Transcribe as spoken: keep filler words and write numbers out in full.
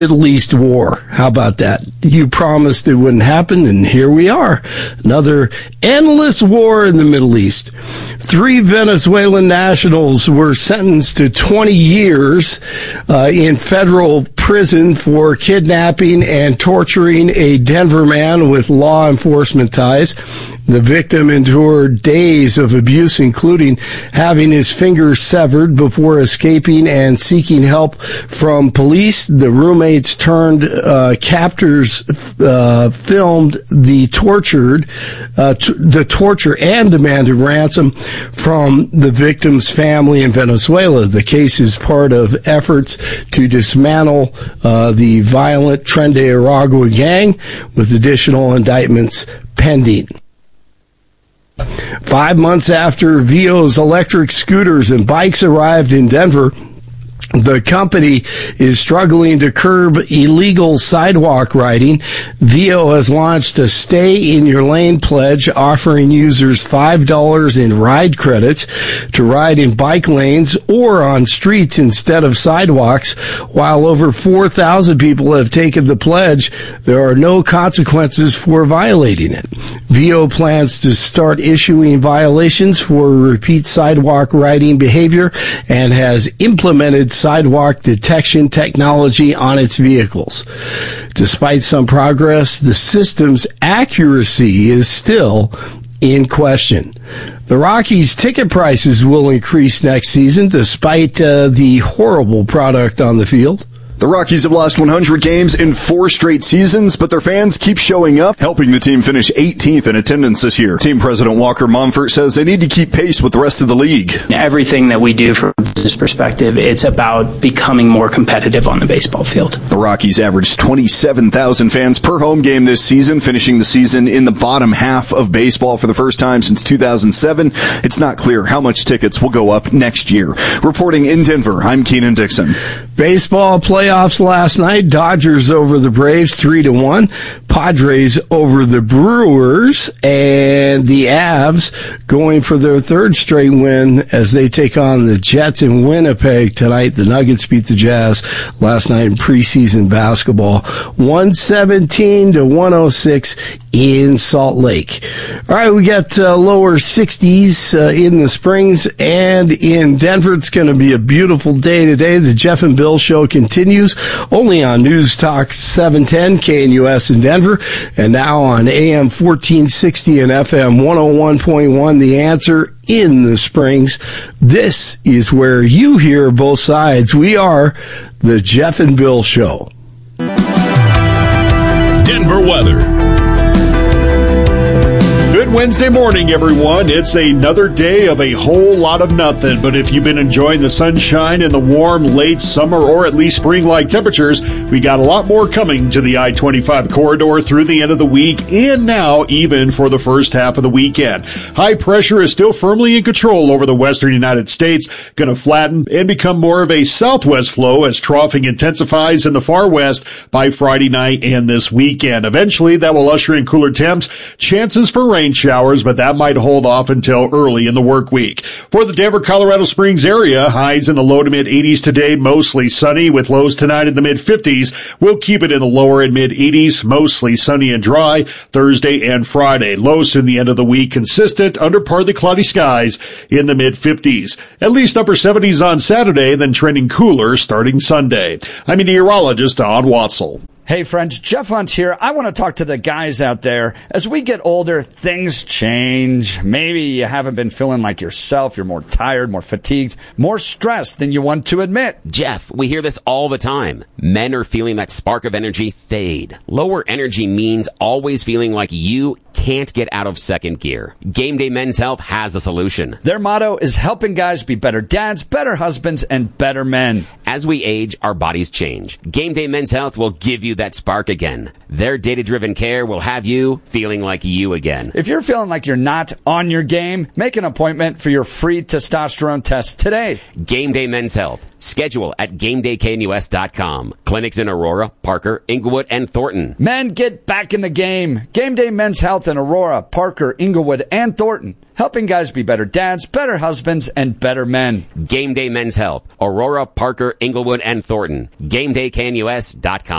Middle East war. How about that? You promised it wouldn't happen, and here we are. Another endless war in the Middle East. Three Venezuelan nationals were sentenced to twenty years uh, in federal prison for kidnapping and torturing a Denver man with law enforcement ties. The victim endured days of abuse, including having his fingers severed before escaping and seeking help from police. The roommates turned uh, captors uh, filmed the tortured, uh, t- the torture and demanded ransom from the victim's family in Venezuela. The case is part of efforts to dismantle uh, the violent Tren de Aragua gang, with additional indictments pending. Five months after Vio's electric scooters and bikes arrived in Denver, the company is struggling to curb illegal sidewalk riding. Vio has launched a Stay in Your Lane pledge, offering users five dollars in ride credits to ride in bike lanes or on streets instead of sidewalks. While over four thousand people have taken the pledge, there are no consequences for violating it. Vio plans to start issuing violations for repeat sidewalk riding behavior and has implemented sidewalk detection technology on its vehicles. Despite some progress, the system's accuracy is still in question. The Rockies' ticket prices will increase next season despite uh, the horrible product on the field. The Rockies have lost one hundred games in four straight seasons, but their fans keep showing up, helping the team finish eighteenth in attendance this year. Team president Walker Monfort says they need to keep pace with the rest of the league. Everything that we do from a business perspective, it's about becoming more competitive on the baseball field. The Rockies averaged twenty-seven thousand fans per home game this season, finishing the season in the bottom half of baseball for the first time since two thousand seven. It's not clear how much tickets will go up next year. Reporting in Denver, I'm Keenan Dixon. Baseball playoffs last night. Dodgers over the Braves three to one. Padres over the Brewers, and the Avs going for their third straight win as they take on the Jets in Winnipeg tonight. The Nuggets beat the Jazz last night in preseason basketball, one seventeen to one oh six in Salt Lake. All right, we got uh, lower sixties uh, in the Springs and in Denver. It's going to be a beautiful day today. The Jeff and Bill Show continues only on News Talk seven ten K N U S in Denver, and now on A M fourteen sixty and F M one oh one point one. The Answer in the Springs. This is where you hear both sides. We are the Jeff and Bill Show. Denver weather. Good Wednesday morning, everyone. It's another day of a whole lot of nothing, but if you've been enjoying the sunshine and the warm late summer or at least spring-like temperatures, we got a lot more coming to the I twenty-five corridor through the end of the week and now even for the first half of the weekend. High pressure is still firmly in control over the western United States, going to flatten and become more of a southwest flow as troughing intensifies in the far west by Friday night and this weekend. Eventually, that will usher in cooler temps, chances for rain showers, but that might hold off until early in the work week. For the Denver, Colorado Springs area, highs in the low to mid eighties today, mostly sunny with lows tonight in the mid fifties. We'll keep it in the lower and mid eighties, mostly sunny and dry Thursday and Friday. Lows in the end of the week consistent under partly cloudy skies in the mid fifties. At least upper seventies on Saturday, then trending cooler starting Sunday. I'm meteorologist Don Watzel. Hey friends, Jeff Hunt here. I want to talk to the guys out there. As we get older, things change. Maybe you haven't been feeling like yourself. You're more tired, more fatigued, more stressed than you want to admit. Jeff, we hear this all the time. Men are feeling that spark of energy fade. Lower energy means always feeling like you can't get out of second gear. Game Day Men's Health has a solution. Their motto is helping guys be better dads, better husbands, and better men. As we age, our bodies change. Game Day Men's Health will give you that spark again. Their data-driven care will have you feeling like you again. If you're feeling like you're not on your game, make an appointment for your free testosterone test today. Game Day Men's Health. Schedule at game day k n u s dot com. Clinics in Aurora, Parker, Inglewood, and Thornton. Men, get back in the game. Game Day Men's Health in Aurora, Parker, Inglewood, and Thornton. Helping guys be better dads, better husbands, and better men. Game Day Men's Health. Aurora, Parker, Inglewood, and Thornton. game day k n u s dot com.